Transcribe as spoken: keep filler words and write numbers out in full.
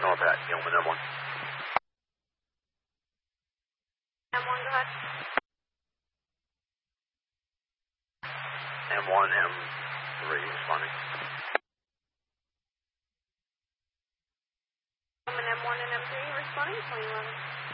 North Hat, Gilman M one. M one, go ahead. M one, M three, responding. Gilman M one and M three responding, twenty eleven.